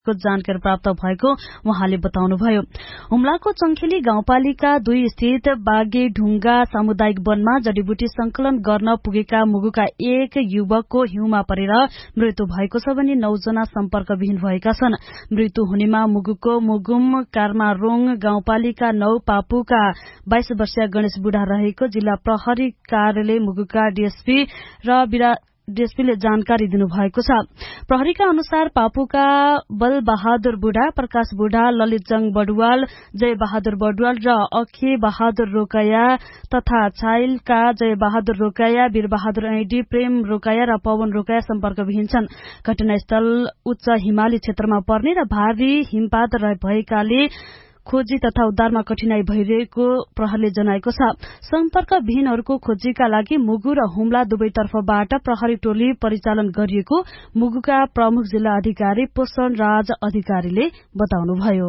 को जानकारी प्राप्त भएको उहाँले बताउनुभयो। हुम्लाको चंखेली गाउँपालिका 2 स्थित बागे ढुंगा सामुदायिक वनमा जडीबुटी संकलन गर्न पुगेका मुगुका एक युवकको हिउँमा परेर मृत्यु भएको छ भने 9 जना सम्पर्कविहीन भएका छन्। मृत्यु हुनेमा मुगुको मुगुम कार्मारोङ गाउँपालिका 9 पापुका 22 वर्षीय गणेश बुढा रहेको जिल्ला प्रहरी कार्यालय मुगुका डीएसपीले जानकारी दिनुभएको छ। प्रहरीका अनुसार पापुका बल बहादुर बुढा, प्रकाश बुढा, ललितजंग बडुवाल, जय बहादुर बडुवाल र अखे बहादुर रोकया तथा छाइलका जय बहादुर रोकया, वीर बहादुर ऐडी, प्रेम रोकया र पवन रोकया सम्पर्कविहीन छन्। घटनास्थल उच्च हिमाली क्षेत्रमा पर्ने र भारी हिमपात भएकाले खोजी तथा उद्धारमा कठिनाई भइरहेको प्रहरीले जनाएको छ। सम्पर्कविहीनहरूको खोजीका लागि मुगु र हुम्ला दुवैतर्फबाट प्रहरी टोली परिचालन गरिएको मुगुका प्रमुख जिल्ला अधिकारी पोषण राज अधिकारीले बताउनुभयो।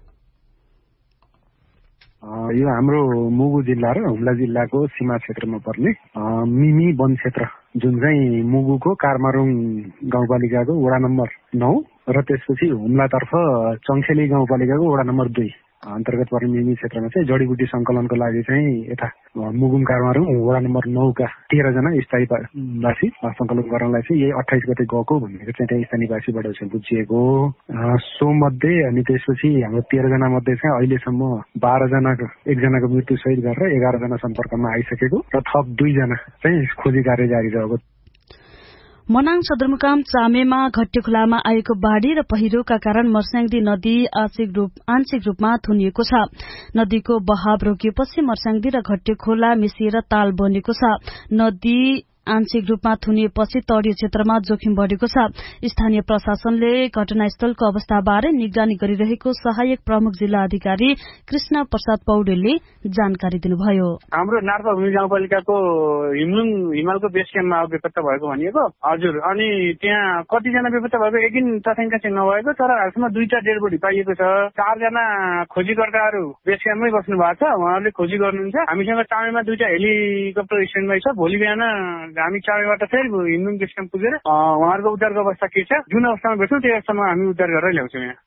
यो हाम्रो मुगु जिल्ला र हुम्ला जिल्लाको सीमा क्षेत्रमा पर्ने मिमी वन क्षेत्र जुन चाहिँ मुगुको कार्मारोङ गाउँपालिकाको वडा नम्बर 9 र त्यसपछि हुम्लातर्फ चंखेली गाउँपालिकाको वडा नम्बर 2 अन्तर्गत पर्ने मिमी क्षेत्रमा चाहिँ जडीबुटी संकलनको लागि चाहिँ यता मुगुम कार्मारोङ वडा नम्बर 9 का 13 जना स्थायीवासी संकलन गर्नलाई चाहिँ यही 28 गते गएको भनेको चाहिँ त्यहाँ स्थानीयवासीबाट चाहिँ बुझिएको सो मध्ये अनि त्यसपछि हाम्रो 13 जना मध्ये चाहिँ अहिलेसम्म 12 जनाको एकजनाको मृत्यु सहित गरेर 11 जना सम्पर्कमा आइसकेको र थप 2 जना चाहिँ खोजी कार्य जारी रहेको। मनाङ सदरमुकाम चामेमा घट्टे खोलामा आएको बाढ़ी र पहिरोका कारण मर्स्याङदी नदी आंशिक रूपमा थुनिएको छ। नदीको बहाव रोकिएपछि मर्स्याङदी र घट्टे खोला मिसिएर ताल बनेको छ। नदी आंशिक रूपमा थुनिएपछि तटीय क्षेत्रमा जोखिम बढ़ेको छ। स्थानीय प्रशासनले घटनास्थलको अवस्थाबारे निगरानी गरिरहेको सहायक प्रमुख जिल्ला अधिकारी कृष्ण प्रसाद पौडेलले जानकारी दिनुभयो। हाम्रो नार्पा भूमि गाउँपालिकाको हिमालको बेस क्याम्पमा बेपत्ता भएको भनिएको हजुर। अनि त्यहाँ कतिजना बेपत्ता भएको एकिन तथ्याङ्क चाहिँ नभएको, तर हालसम्म 2टा डेड बडी पाइएको छ। 4 जना खोजीकर्ताहरू बेस क्याम्पमै बस्नु भएको छ, उहाँहरूले खोजी गर्नुहुन्छ। हामीसँग चामेमा 2टा हेलिकप्टर स्ट्यान्डबाई छ। भोलि बिहान हामी चामेबाट फेरि हिन्दुङ बेस क्याम्प पुगेर उहाँहरूको उद्धारको अवस्था के छ, जुन अवस्थामा भेट्छौँ त्यो अवस्थामा हामी उद्धार गरेर ल्याउँछौँ। यहाँ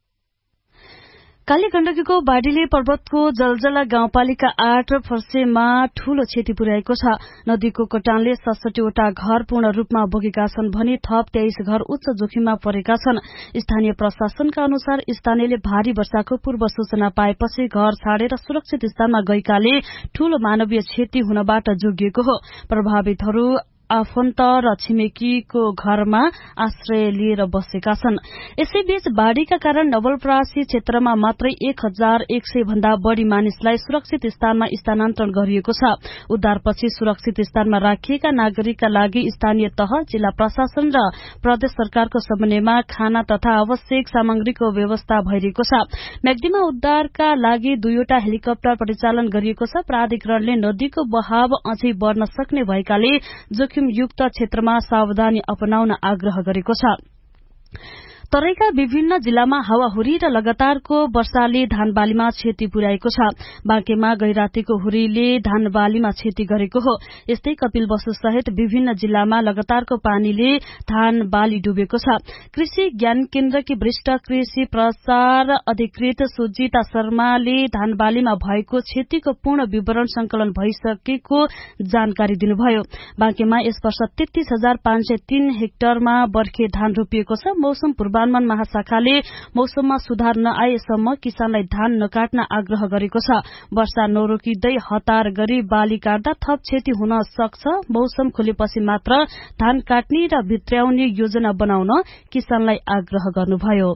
काली गण्डकीको बाढ़ीले पर्वतको जलजला गाउँपालिका 8 फर्सेमा ठूलो क्षति पुर्याएको छ। नदीको कटानले 67 वटा घर पूर्ण रूपमा बगेका छन् भने थप 23 घर उच्च जोखिममा परेका छन्। स्थानीय प्रशासनका अनुसार स्थानीयले भारी वर्षाको पूर्व सूचना पाएपछि घर छाडेर सुरक्षित स्थानमा गएकाले ठूलो मानवीय क्षति हुनबाट जोगिएको हो। प्रभावितहरू आफन्त र छिमेकीको घरमा आश्रय लिएर बसेका छन्। यसैबीच बाढ़ीका कारण नवलपरासी क्षेत्रमा मात्रै 1100 भन्दा बढ़ी मानिसलाई सुरक्षित स्थानमा स्थानान्तरण गरिएको छ। उद्धारपछि सुरक्षित स्थानमा राखिएका नागरिकका लागि स्थानीय तह, जिल्ला प्रशासन र प्रदेश सरकारको समन्वयमा खाना तथा आवश्यक सामग्रीको व्यवस्था भइरहेको छ। म्याग्दीमा उद्धारका लागि 2वटा हेलिकप्टर परिचालन गरिएको छ। प्राधिकरणले नदीको बहाव अझै बढ़न सक्ने भएकाले जोखिमयुक्त क्षेत्रमा सावधानी अपनाउन आग्रह गरेको छ। तराईका विभिन्न जिल्लामा हावाहुरी र लगातारको वर्षाले धानबालीमा क्षति पुर्याएको छ। बाँकेमा गैरातीको हुरीले धानबालीमा क्षति गरेको हो। यस्तै कपिलवस्तु सहित विभिन्न जिल्लामा लगातारको पानीले धानबाली डुबेको छ। कृषि ज्ञान केन्द्रकी वरिष्ठ कृषि प्रचार अधिकृत सुजिता शर्माले धानबालीमा भएको क्षतिको पूर्ण विवरण संकलन भइसकेको जानकारी दिनुभयो। बाँकेमा यस वर्ष 33,503 हेक्टरमा बर्खे धान रोपिएको छ। मौसम पूर्वानुमान महाशाखाले मौसममा सुधार नआएसम्म किसानलाई धान नकाट्न आग्रह गरेको छ। वर्षा नरोकिँदै हतार गरी बाली काट्दा थप क्षति हुन सक्छ। मौसम खुलेपछि मात्र धान काट्ने र भित्र्याउने योजना बनाउन किसानलाई आग्रह गर्नुभयो।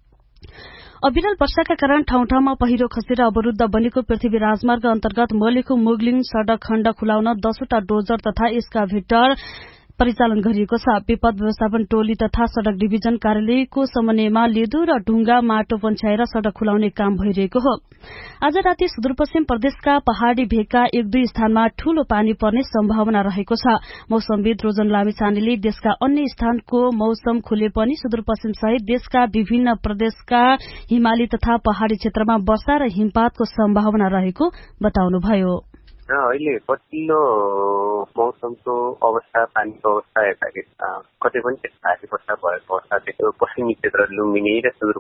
अविरल वर्षाका कारण ठाउँ ठाउँमा पहिरो खसेर अवरूद्ध बनेको पृथ्वी राजमार्ग अन्तर्गत मलेखु मुगलिङ सड़क खण्ड खुलाउन 10वटा डोजर तथा एक्सकाभेटर परिचालन गरिएको छ। विपद व्यवस्थापन टोली तथा सड़क डिभिजन कार्यालयको समन्वयमा लेदो र ढुंगा माटो पन्छाएर सड़क खुलाउने काम भइरहेको हो। आज राति सुदूरपश्चिम प्रदेशका पहाड़ी भेगका 1-2 स्थानमा ठूलो पानी पर्ने सम्भावना रहेको छ। मौसमविद रोजन लामिछानेले देशका अन्य स्थानको मौसम खुले पनि सुदूरपश्चिम सहित देशका विभिन्न प्रदेशका हिमाली तथा पहाड़ी क्षेत्रमा वर्षा र हिमपातको सम्भावना रहेको बताउनुभयो। अहिले पछिल्लो मौसमको अवस्था, पानीको अवस्था हेर्दाखेरि कतै पनि त्यस्तो भारी वर्षा भएको अवस्था देख्यो। पश्चिमी क्षेत्र लुम्बिनी र